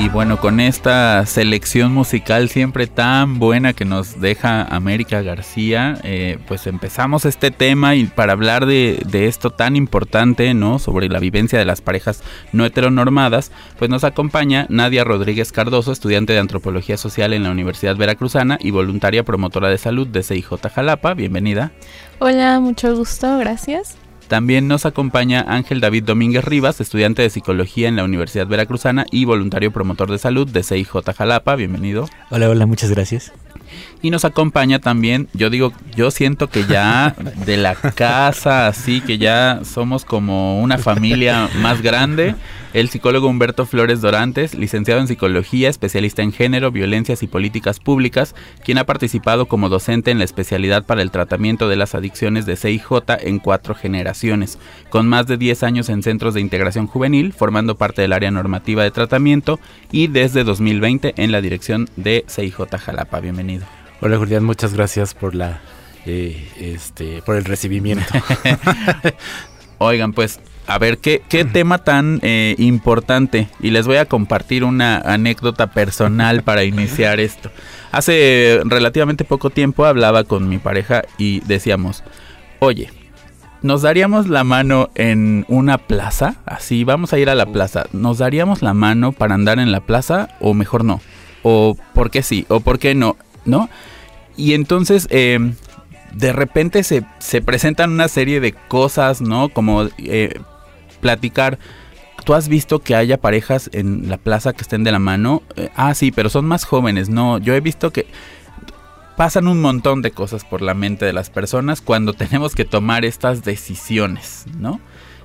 Y bueno, con esta selección musical siempre tan buena que nos deja América García, pues empezamos este tema y para hablar de esto tan importante, ¿no? Sobre la vivencia de las parejas no heteronormadas, pues nos acompaña Nadia Rodríguez Cardoso, estudiante de Antropología Social en la Universidad Veracruzana y voluntaria promotora de salud de CIJ Jalapa. Bienvenida. Hola, mucho gusto, gracias. También nos acompaña Ángel David Domínguez Rivas, estudiante de Psicología en la Universidad Veracruzana y voluntario promotor de salud de CIJ Jalapa. Bienvenido. Hola, muchas gracias. Y nos acompaña también, yo siento que ya de la casa, así que ya somos como una familia más grande, el psicólogo Humberto Flores Dorantes, licenciado en Psicología, especialista en Género, Violencias y Políticas Públicas, quien ha participado como docente en la especialidad para el tratamiento de las adicciones de CIJ en 4 generaciones, con más de 10 años en centros de integración juvenil, formando parte del área normativa de tratamiento y desde 2020 en la dirección de CIJ Jalapa. Bienvenido. Hola Julián, muchas gracias por por el recibimiento. Oigan, pues, a ver, ¿qué tema tan importante? Y les voy a compartir una anécdota personal para iniciar esto. Hace relativamente poco tiempo hablaba con mi pareja y decíamos, oye, ¿nos daríamos la mano en una plaza? Así, vamos a ir a la plaza. ¿Nos daríamos la mano para andar en la plaza o mejor no? ¿O por qué sí? ¿O por qué no? ¿No? Y entonces de repente se presentan una serie de cosas, ¿no? Como platicar. ¿Tú has visto que haya parejas en la plaza que estén de la mano? Sí, pero son más jóvenes. No, yo he visto que pasan un montón de cosas por la mente de las personas cuando tenemos que tomar estas decisiones, ¿no?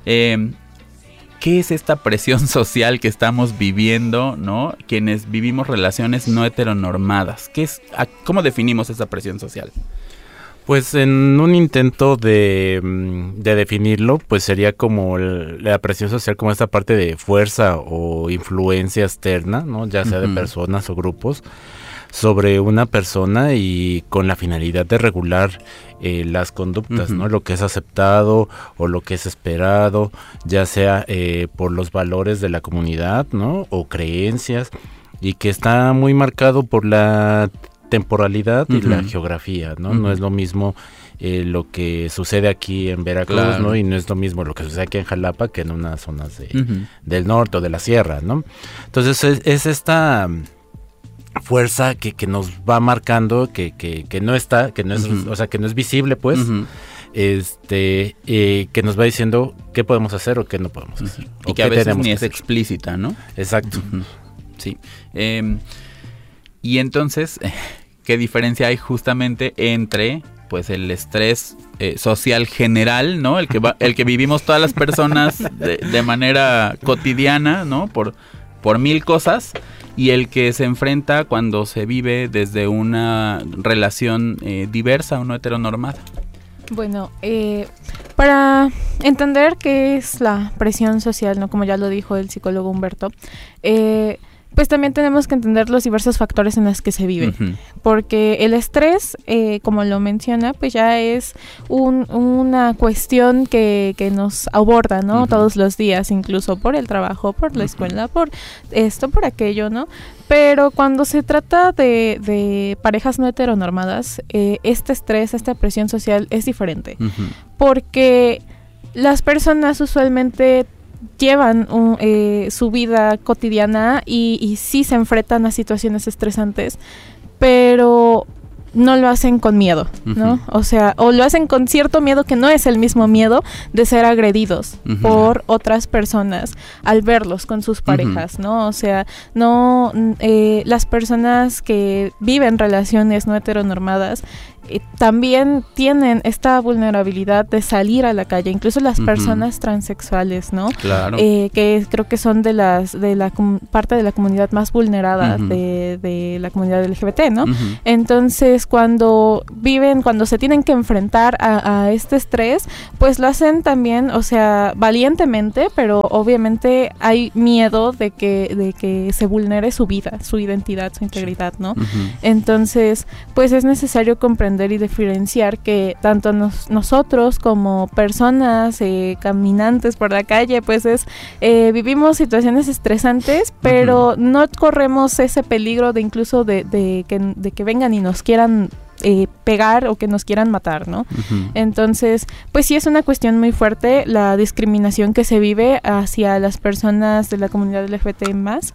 ¿Qué es esta presión social que estamos viviendo, ¿no? Quienes vivimos relaciones no heteronormadas. ¿Cómo definimos esa presión social? Pues en un intento de definirlo, pues sería como la presión social como esta parte de fuerza o influencia externa, ¿no? Ya sea de personas o grupos, sobre una persona y con la finalidad de regular las conductas, ¿no? Lo que es aceptado o lo que es esperado, ya sea por los valores de la comunidad, ¿no? O creencias, y que está muy marcado por la temporalidad y la geografía, ¿no? No es lo mismo lo que sucede aquí en Veracruz, claro, ¿no? Y no es lo mismo lo que sucede aquí en Jalapa que en unas zonas del norte o de la sierra, ¿no? Entonces es esta fuerza que nos va marcando, que no está, que no es, o sea, que no es visible, pues, que nos va diciendo qué podemos hacer o qué no podemos hacer. Y que a veces ni es explícita, ¿no? Exacto. Sí. Y entonces, ¿qué diferencia hay justamente entre, pues, el estrés social general, ¿no? El que vivimos todas las personas de manera cotidiana, ¿no? Por mil cosas, y el que se enfrenta cuando se vive desde una relación diversa o no heteronormada? Bueno, para entender qué es la presión social, ¿no? Como ya lo dijo el psicólogo Humberto, pues también tenemos que entender los diversos factores en los que se vive, porque el estrés, como lo menciona, pues ya es una cuestión que nos aborda, ¿no? Todos los días, incluso por el trabajo, por la escuela, por esto, por aquello, ¿no? Pero cuando se trata de parejas no heteronormadas, este estrés, esta presión social es diferente, porque las personas usualmente llevan su vida cotidiana y sí se enfrentan a situaciones estresantes, pero no lo hacen con miedo, ¿no? O sea, o lo hacen con cierto miedo que no es el mismo miedo de ser agredidos por otras personas al verlos con sus parejas, ¿no? O sea, no las personas que viven relaciones no heteronormadas también tienen esta vulnerabilidad de salir a la calle, incluso las personas transexuales, ¿no? Claro. Que creo que son de la parte de la comunidad más vulnerada de la comunidad LGBT, ¿no? Entonces, cuando se tienen que enfrentar a este estrés, pues lo hacen también, o sea, valientemente, pero obviamente hay miedo de que se vulnere su vida, su identidad, su integridad, ¿no? Entonces, pues es necesario comprender entender y diferenciar que tanto nosotros como personas caminantes por la calle, pues vivimos situaciones estresantes, pero no corremos ese peligro de incluso de que vengan y nos quieran pegar o que nos quieran matar, ¿no? Entonces, pues sí es una cuestión muy fuerte la discriminación que se vive hacia las personas de la comunidad LGBT+.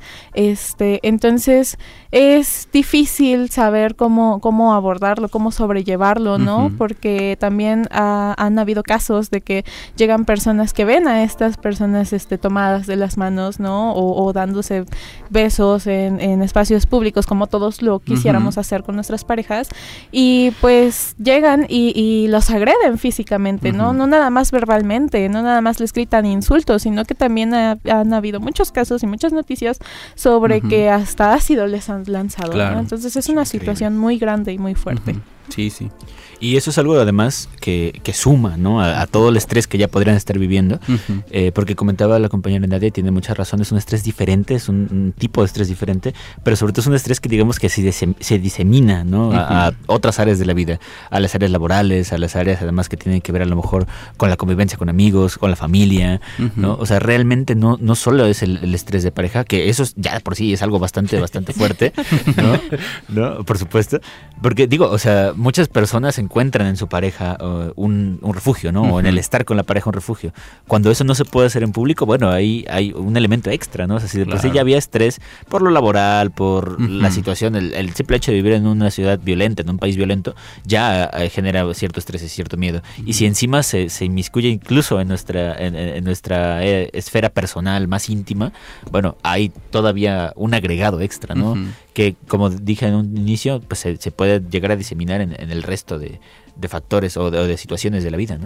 Entonces es difícil saber cómo abordarlo, cómo sobrellevarlo, ¿no? Porque también han habido casos de que llegan personas que ven a estas personas tomadas de las manos, ¿no? O dándose besos en espacios públicos, como todos lo quisiéramos hacer con nuestras parejas. Y pues llegan y los agreden físicamente, ¿no? No nada más verbalmente, no nada más les gritan insultos, sino que también han habido muchos casos y muchas noticias sobre que hasta ácido les han lanzado, ¿no? Entonces es una situación muy grande y muy fuerte. Sí, sí. Y eso es algo además que suma, ¿no? A todo el estrés que ya podrían estar viviendo, porque comentaba la compañera Nadia, tiene muchas razones, es un estrés diferente, es un tipo de estrés diferente, pero sobre todo es un estrés que digamos que se disemina, ¿no? A otras áreas de la vida, a las áreas laborales, a las áreas además que tienen que ver a lo mejor con la convivencia con amigos, con la familia, ¿no? O sea, realmente no solo es el estrés de pareja, que eso ya por sí es algo bastante fuerte, ¿no? Por supuesto, porque digo, o sea, muchas personas encuentran en su pareja un refugio, ¿no? O en el estar con la pareja un refugio. Cuando eso no se puede hacer en público, bueno, ahí hay un elemento extra, ¿no? O sea, si de por sí ya había estrés por lo laboral, por la situación, el simple hecho de vivir en una ciudad violenta, en un país violento, ya genera cierto estrés y cierto miedo. Y si encima se inmiscuye incluso en nuestra esfera personal más íntima, bueno, hay todavía un agregado extra, ¿no? Que, como dije en un inicio, pues se puede llegar a diseminar en el resto de factores o de situaciones de la vida, ¿no?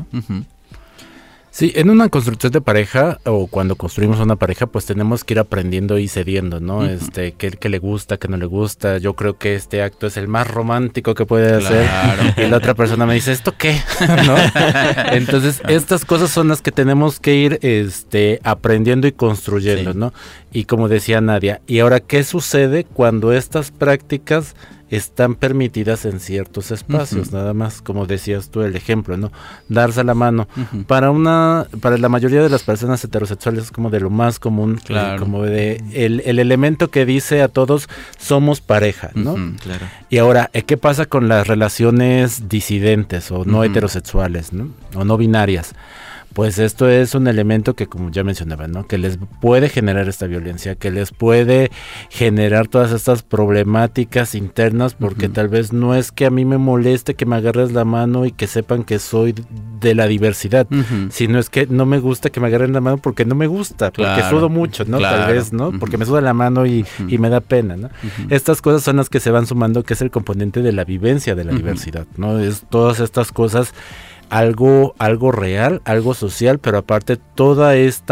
Sí, en una construcción de pareja o cuando construimos una pareja, pues tenemos que ir aprendiendo y cediendo, ¿no? Qué le gusta, qué no le gusta. Yo creo que este acto es el más romántico que puede hacer. Y la otra persona me dice, ¿esto qué? ¿No? Entonces, estas cosas son las que tenemos que ir aprendiendo y construyendo, ¿no? Y como decía Nadia, ¿y ahora qué sucede cuando estas prácticas están permitidas en ciertos espacios? Nada más, como decías tú, el ejemplo, ¿no? Darse la mano. Para la mayoría de las personas heterosexuales es como de lo más común, como de el elemento que dice a todos, somos pareja, ¿no? Y ahora, ¿qué pasa con las relaciones disidentes o no heterosexuales, ¿no? O no binarias? Pues esto es un elemento que, como ya mencionaba, ¿no? Que les puede generar esta violencia, que les puede generar todas estas problemáticas internas, porque tal vez no es que a mí me moleste que me agarres la mano y que sepan que soy de la diversidad, sino es que no me gusta que me agarren la mano porque no me gusta, porque sudo mucho, ¿no? Tal vez, ¿no? Porque me suda la mano y me da pena, ¿no? Estas cosas son las que se van sumando, que es el componente de la vivencia de la diversidad, ¿no? Es todas estas cosas, algo real, algo social, pero aparte todo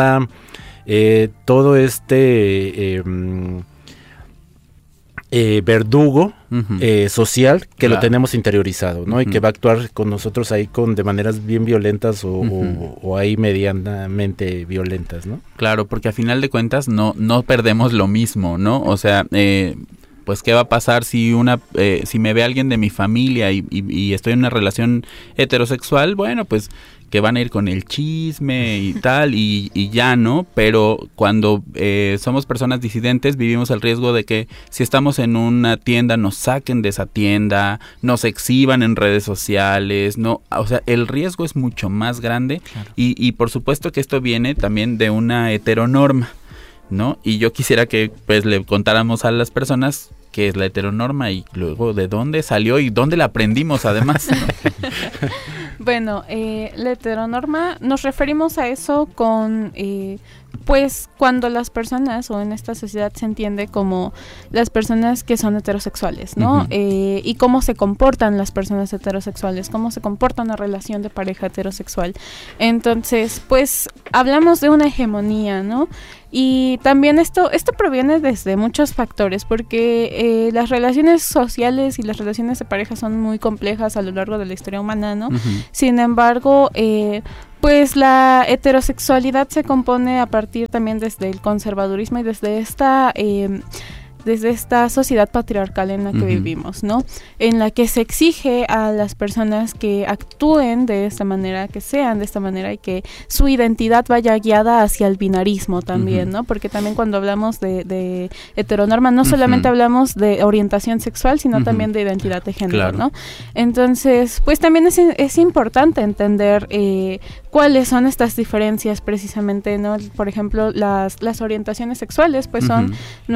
verdugo social que lo tenemos interiorizado, ¿no? Y que va a actuar con nosotros ahí de maneras bien violentas o ahí medianamente violentas, ¿no? Claro, porque a final de cuentas no perdemos lo mismo, ¿no? O sea, pues qué va a pasar si si me ve alguien de mi familia y estoy en una relación heterosexual, bueno, pues que van a ir con el chisme y tal y ya, ¿no? Pero cuando somos personas disidentes vivimos el riesgo de que si estamos en una tienda nos saquen de esa tienda, nos exhiban en redes sociales, ¿no? O sea, el riesgo es mucho más grande y por supuesto que esto viene también de una heteronorma, ¿no? Y yo quisiera que pues le contáramos a las personas qué es la heteronorma y luego de dónde salió y dónde la aprendimos además, ¿no? Bueno, la heteronorma nos referimos a eso con pues cuando las personas o en esta sociedad se entiende como las personas que son heterosexuales, ¿no? Y cómo se comportan las personas heterosexuales, cómo se comporta una relación de pareja heterosexual. Entonces, pues hablamos de una hegemonía, ¿no? Y también esto proviene desde muchos factores, porque las relaciones sociales y las relaciones de pareja son muy complejas a lo largo de la historia humana, ¿no? Sin embargo, pues la heterosexualidad se compone a partir también desde el conservadurismo y desde esta desde esta sociedad patriarcal en la que vivimos, ¿no? En la que se exige a las personas que actúen de esta manera, que sean de esta manera y que su identidad vaya guiada hacia el binarismo también, ¿no? Porque también cuando hablamos de heteronorma no solamente hablamos de orientación sexual, sino también de identidad de género, ¿no? Entonces, pues también es importante entender cuáles son estas diferencias precisamente, ¿no? Por ejemplo, las orientaciones sexuales, pues son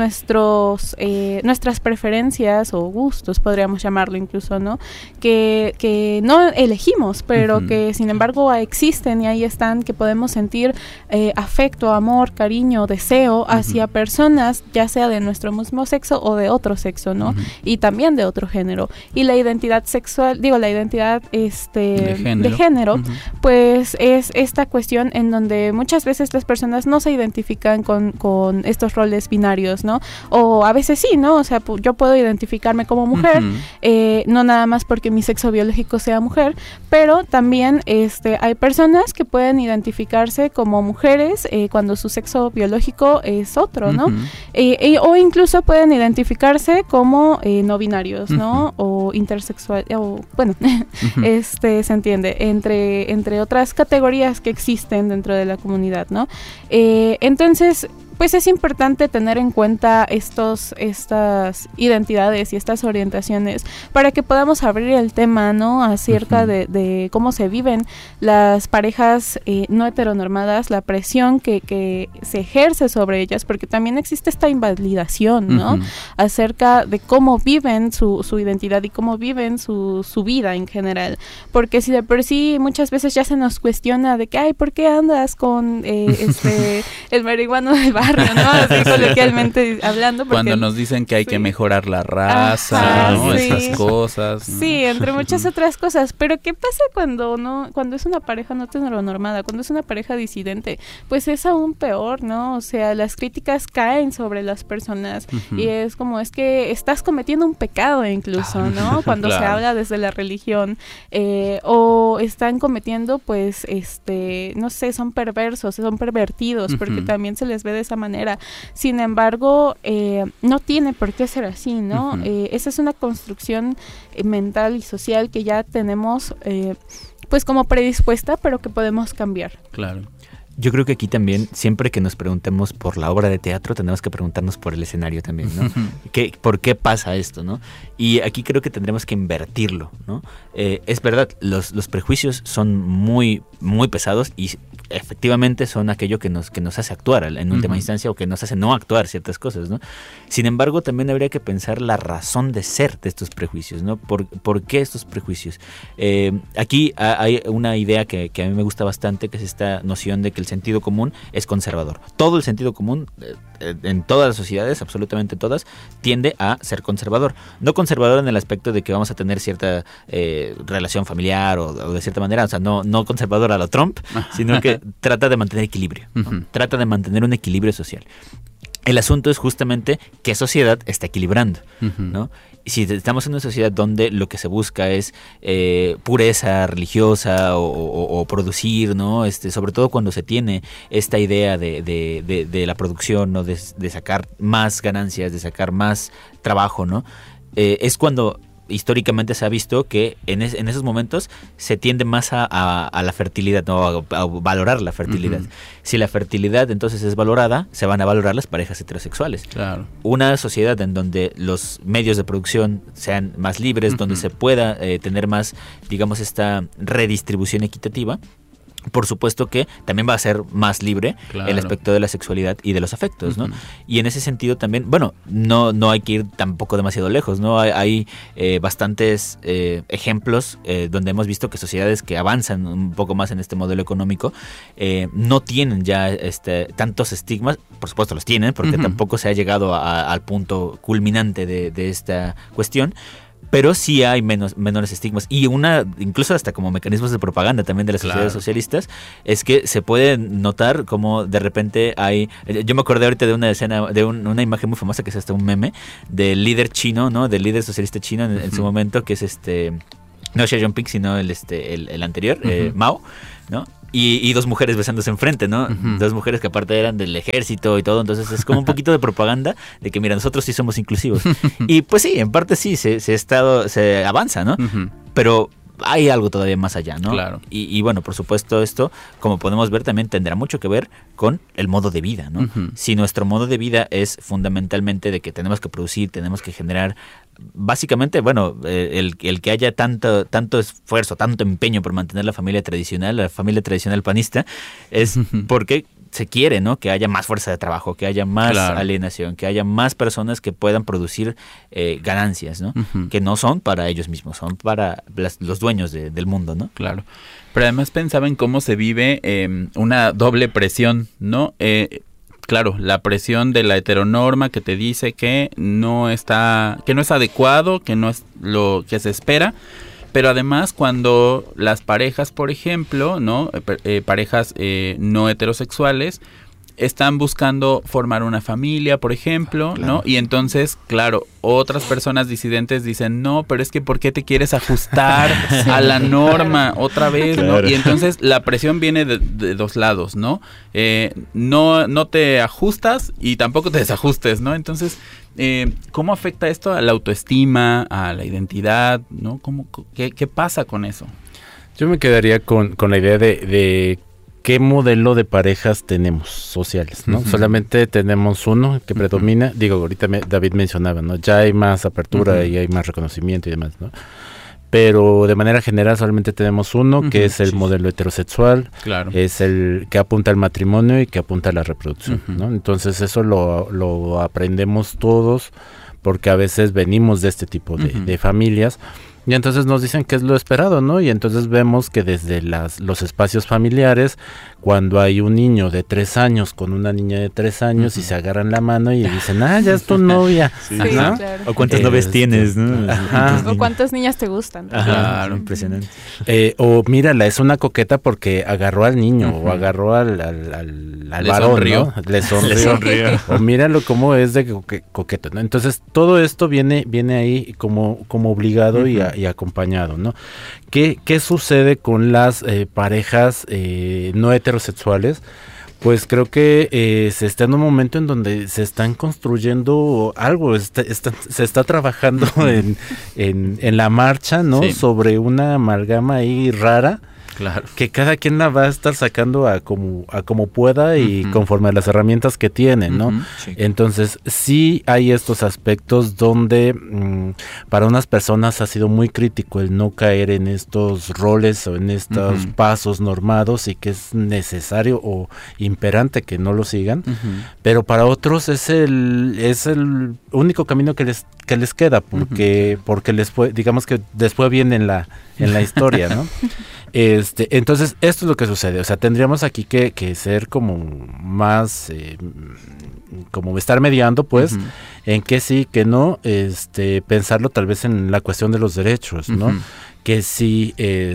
nuestras preferencias o gustos, podríamos llamarlo incluso, ¿no? Que no elegimos, pero que sin embargo existen y ahí están, que podemos sentir afecto, amor, cariño, deseo hacia personas, ya sea de nuestro mismo sexo o de otro sexo, ¿no? Y también de otro género. Y la identidad sexual, la identidad de género, pues es esta cuestión en donde muchas veces las personas no se identifican con estos roles binarios, ¿no? O a veces sí, ¿no? O sea, yo puedo identificarme como mujer, no nada más porque mi sexo biológico sea mujer, pero también hay personas que pueden identificarse como mujeres cuando su sexo biológico es otro, ¿no? O incluso pueden identificarse como no binarios, ¿no? O intersexual, o bueno, se entiende, entre otras categorías que existen dentro de la comunidad, ¿no? Entonces, pues es importante tener en cuenta estas identidades y estas orientaciones para que podamos abrir el tema, ¿no? Acerca de cómo se viven las parejas no heteronormadas, la presión que se ejerce sobre ellas, porque también existe esta invalidación, ¿no? Acerca de cómo viven su identidad y cómo viven su vida en general. Porque si de por sí muchas veces ya se nos cuestiona de que, ay, ¿por qué andas con el marihuano del barrio, ¿no? Así coloquialmente hablando. Porque cuando nos dicen que hay que mejorar la raza, ¿no? Esas cosas, ¿no? Sí, entre muchas otras cosas. Pero ¿qué pasa cuando es una pareja no heteronormada, cuando es una pareja disidente? Pues es aún peor, ¿no? O sea, las críticas caen sobre las personas y es como, es que estás cometiendo un pecado incluso, ¿no? Cuando se habla desde la religión, o están cometiendo, pues, no sé, son perversos, son pervertidos, porque también se les ve de esa manera. Sin embargo, no tiene por qué ser así, ¿no? Esa es una construcción mental y social que ya tenemos, pues como predispuesta, pero que podemos cambiar. Claro. Yo creo que aquí también, siempre que nos preguntemos por la obra de teatro, tenemos que preguntarnos por el escenario también, ¿no? ¿Por qué pasa esto, no? Y aquí creo que tendremos que invertirlo, ¿no? Es verdad, los prejuicios son muy, muy pesados y efectivamente son aquello que nos hace actuar en última instancia, o que nos hace no actuar ciertas cosas, ¿no? Sin embargo, también habría que pensar la razón de ser de estos prejuicios, ¿no? ¿Por qué estos prejuicios? Aquí hay una idea que a mí me gusta bastante, que es esta noción de que el sentido común es conservador. Todo el sentido común en todas las sociedades, absolutamente todas, tiende a ser conservador. No conservador en el aspecto de que vamos a tener cierta relación familiar o de cierta manera, o sea, no conservador a lo Trump, sino que trata de mantener equilibrio, ¿no? Trata de mantener un equilibrio social. El asunto es justamente qué sociedad está equilibrando, ¿no? Si estamos en una sociedad donde lo que se busca es pureza religiosa o producir, ¿no? Sobre todo cuando se tiene esta idea de la producción, ¿no? De sacar más ganancias, de sacar más trabajo, ¿no? Es cuando históricamente se ha visto que en esos momentos se tiende más a la fertilidad, ¿no? A valorar la fertilidad. Si la fertilidad entonces es valorada, se van a valorar las parejas heterosexuales. Claro. Una sociedad en donde los medios de producción sean más libres, donde se pueda tener más, digamos, esta redistribución equitativa, por supuesto que también va a ser más libre el aspecto de la sexualidad y de los afectos, ¿no? Y en ese sentido también, bueno, no hay que ir tampoco demasiado lejos, ¿no? Hay bastantes ejemplos donde hemos visto que sociedades que avanzan un poco más en este modelo económico no tienen ya tantos estigmas. Por supuesto los tienen, porque tampoco se ha llegado al punto culminante de esta cuestión, pero sí hay menores estigmas, y incluso hasta como mecanismos de propaganda también de las sociedades socialistas, es que se puede notar como de repente hay, yo me acordé ahorita de una escena, de una imagen muy famosa que es hasta un meme del líder chino, ¿no? Del líder socialista chino en su momento, que es no Xi Jinping, sino el anterior, Mao, ¿no? Y dos mujeres besándose enfrente, ¿no? Dos mujeres que aparte eran del ejército y todo, entonces es como un poquito de propaganda de que, mira, nosotros sí somos inclusivos. Y pues sí, en parte sí, se avanza, ¿no? Pero hay algo todavía más allá, ¿no? Claro. Y bueno, por supuesto esto, como podemos ver, también tendrá mucho que ver con el modo de vida, ¿no? Si nuestro modo de vida es fundamentalmente de que tenemos que producir, tenemos que generar, básicamente, bueno, el que haya tanto esfuerzo, tanto empeño por mantener la familia tradicional panista, es porque se quiere, ¿no? Que haya más fuerza de trabajo, que haya más alienación, que haya más personas que puedan producir ganancias, ¿no? Que no son para ellos mismos, son para los dueños del mundo, ¿no? Claro. Pero además pensaba en cómo se vive una doble presión, ¿no? Claro, la presión de la heteronorma que te dice que no es adecuado, que no es lo que se espera. Pero además cuando las parejas, por ejemplo, ¿no? Parejas no heterosexuales están buscando formar una familia, por ejemplo, claro, ¿no? Y entonces, claro, otras personas disidentes dicen, no, pero es que ¿por qué te quieres ajustar a la norma otra vez? Claro. ¿No? Y entonces la presión viene de dos lados, ¿no? No te ajustas y tampoco te desajustes, ¿no? Entonces, ¿cómo afecta esto a la autoestima, a la identidad, ¿no? ¿Qué pasa con eso? Yo me quedaría con la idea de qué modelo de parejas tenemos sociales, ¿no? Solamente tenemos uno que predomina. Digo, ahorita David mencionaba, ¿no? Ya hay más apertura y hay más reconocimiento y demás, ¿no? Pero de manera general solamente tenemos uno, que es el modelo heterosexual, claro, es el que apunta al matrimonio y que apunta a la reproducción, ¿no? Entonces eso lo aprendemos todos porque a veces venimos de este tipo de familias. Y entonces nos dicen que es lo esperado, ¿no? Y entonces vemos que desde los espacios familiares, cuando hay un niño de 3 años con una niña de 3 años y se agarran la mano y dicen, ya es tu novia. Sí, ¿no? Claro. O cuántas novias tienes, ¿no? O cuántas niñas te gustan. Claro, impresionante. O mírala, es una coqueta porque agarró al niño o agarró al varón, sonrió, ¿no? Le sonrió. O míralo cómo es de coqueto, ¿no? Entonces todo esto viene ahí como obligado y acompañado, ¿no? ¿Qué sucede con las parejas no heterosexuales? Pues creo que se está en un momento en donde se están construyendo algo, se está trabajando en la marcha, ¿no? Sí. Sobre una amalgama ahí rara. Claro. Que cada quien la va a estar sacando a como pueda y conforme a las herramientas que tiene, ¿no? Sí. Entonces, sí hay estos aspectos donde para unas personas ha sido muy crítico el no caer en estos roles o en estos pasos normados y que es necesario o imperante que no lo sigan, pero para otros es el único camino que les queda porque digamos que después viene en la historia, ¿no? Entonces, esto es lo que sucede. O sea, tendríamos aquí que ser como más, como estar mediando, pues, en que sí, que no, pensarlo tal vez en la cuestión de los derechos, ¿no? Que si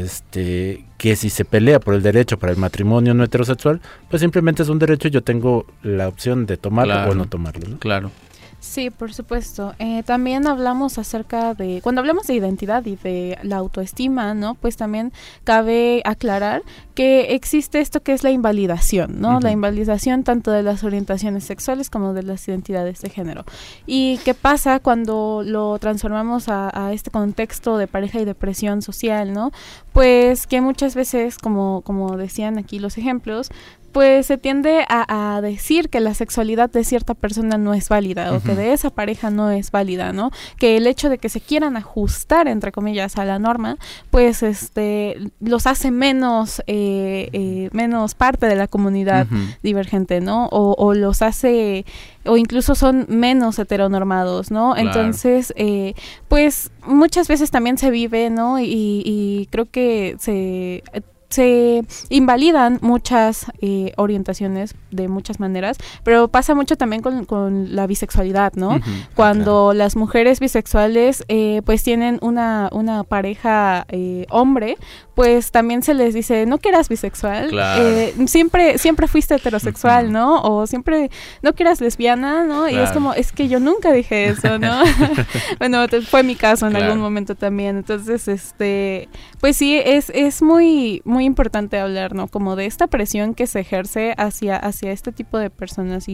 se pelea por el derecho para el matrimonio no heterosexual, pues simplemente es un derecho y yo tengo la opción de tomarlo o no tomarlo, ¿no? Claro. Sí, por supuesto. También hablamos cuando hablamos de identidad y de la autoestima, ¿no? Pues también cabe aclarar que existe esto que es la invalidación, ¿no? La invalidación tanto de las orientaciones sexuales como de las identidades de género. ¿Y qué pasa cuando lo transformamos a este contexto de pareja y de presión social, ¿no? Pues que muchas veces, como decían aquí los ejemplos, pues se tiende a decir que la sexualidad de cierta persona no es válida o que de esa pareja no es válida, ¿no? Que el hecho de que se quieran ajustar, entre comillas, a la norma, pues los hace menos parte de la comunidad divergente, ¿no? O los hace, o incluso son menos heteronormados, ¿no? Claro. Entonces, pues muchas veces también se vive, ¿no? Y creo que se invalidan muchas orientaciones de muchas maneras, pero pasa mucho también con la bisexualidad, ¿no? Cuando las mujeres bisexuales pues tienen una pareja hombre, pues también se les dice, no que eras bisexual, siempre fuiste heterosexual, ¿no? O siempre, no que eras lesbiana, ¿no? Claro. Y es como, es que yo nunca dije eso, ¿no? Bueno, fue mi caso en algún momento también. Entonces, pues sí, es muy, muy muy importante hablar, ¿no? Como de esta presión que se ejerce hacia este tipo de personas